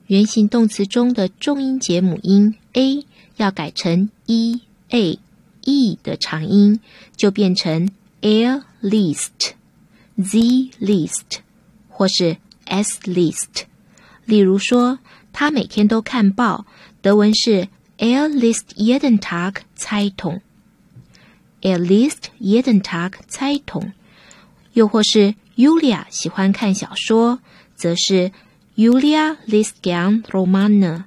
原形动词中的重音节母音 a 要改成 e 的长音，就变成 er liest sie liest 或是 es liest。 例如说他每天都看报，德文是 er liest jeden Tag Zeitung er liest jeden Tag Zeitung。 又或是 Julia 喜欢看小说，则是 Julia liest gern Romane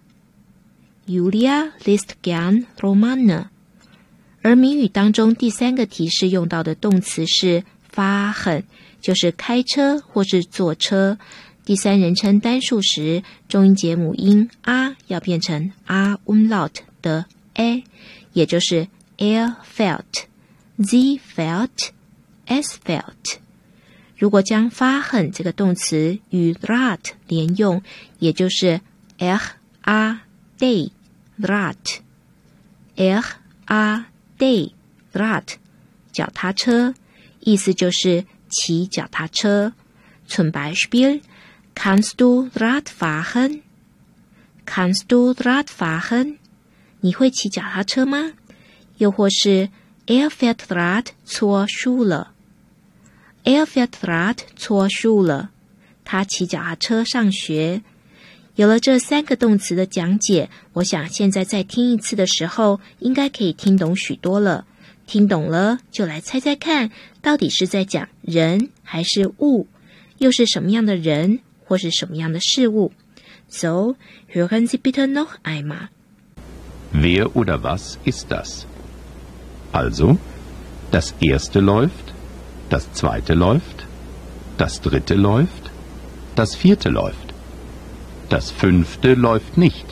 Julia liest gern Romane。 而谜语当中第三个提示用到的动词是 fahren， 就是开车或是坐车。第三人称单数时，重音节母音 a 要变成 a umlaut 的 a， 也就是 er fährt sie fährt es fährt。 如果将 fahren 这个动词与 Rad 连用，也就是 er a day Rad er a day Rad 脚踏车，意思就是骑脚踏车。zum Beispiel Kannst du Rad fahren? Kannst du Rad fahren? 你会骑脚踏车吗？又或是 Er fährt Rad zur Schule Er fährt Rad zur Schule 他骑脚踏车上学。有了这三个动词的讲解，我想现在再听一次的时候，应该可以听懂许多了。听懂了，就来猜猜看，到底是在讲人还是物？又是什么样的人或是什么样的事物？ So, hören Sie bitte noch einmal. Wer oder was ist das? Also, das erste läuft, das zweite läuft, das dritte läuft, das vierte läuft, das fünfte läuft nicht.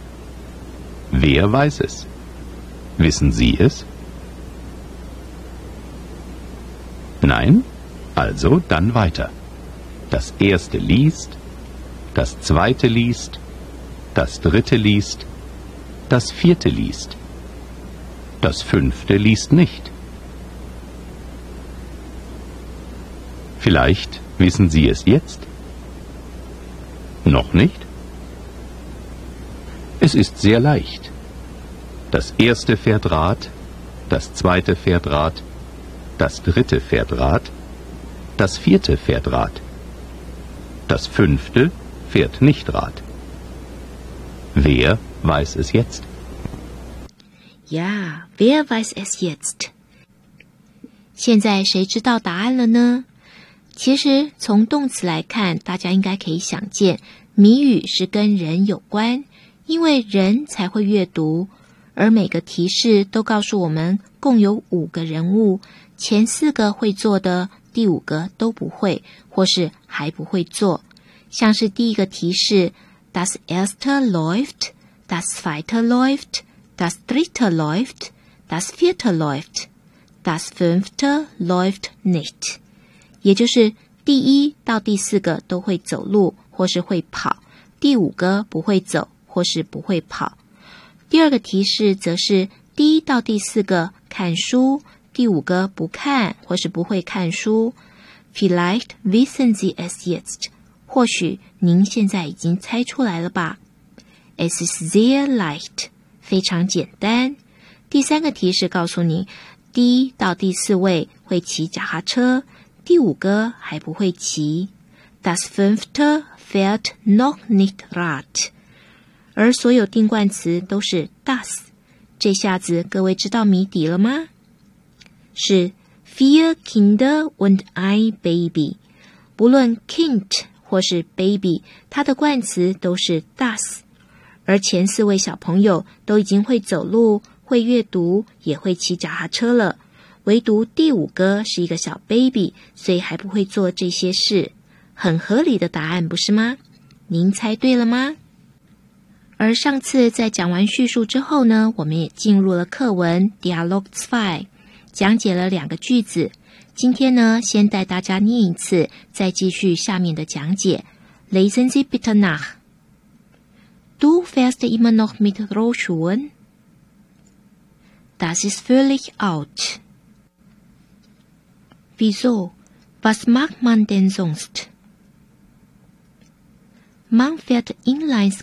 Wer weiß es? Wissen Sie es? Nein? Also dann weiter. Das erste liest, das zweite liest, das dritte liest, das vierte liest, das fünfte liest nicht. Vielleicht wissen Sie es jetzt? Noch nicht? Es ist sehr leicht. Das erste fährt Rad, das zweite fährt Rad, das dritte fährt Rad, das vierte fährt Rad. Das fünfte fährt nicht Rad. Wer weiß es jetzt? Ja, wer weiß es jetzt? 现在谁知道答案了呢？其实从动词来看，大家应该可以想见，谜语是跟人有关，因为人才会阅读，而每个提示都告诉我们共有5个人物，前4个会做的，第5个都不会，或是还不会做。像是第一个提示 Das erste läuft, das zweite läuft, das dritte läuft, das vierte läuft, das fünfte läuft nicht， 也就是第1到第4个都会走路或是会跑，第5个不会走或是不会跑。第二个提示则是第1到第4个看书，第5个不看或是不会看书。Vielleicht wissen Sie es jetzt， 或许您现在已经猜出来了吧。Es ist sehr leicht， 非常简单。第3个提示告诉你，第1到第4位会骑脚踏车，第5个还不会骑。Das fünfte fährt noch nicht Rad， 而所有定冠词都是 das， 这下子各位知道谜底了吗？是 vier Kinder und ein Baby， 不论 Kind 或是 Baby， 它的冠词都是 das， 而前4位小朋友都已经会走路、会阅读，也会骑脚踏车了，唯独第5个是一个小 baby， 所以还不会做这些事。很合理的答案，不是吗？您猜对了吗？而上次在讲完叙述之后呢，我们也进入了课文 Dialog 2， 讲解了2个句子。今天呢，先带大家念一次，再继续下面的讲解。Lesen Sie bitte nach. Du fährst immer noch mit Rollschuhen? Das ist völlig out. Wieso? Was macht man denn sonst? Man fährt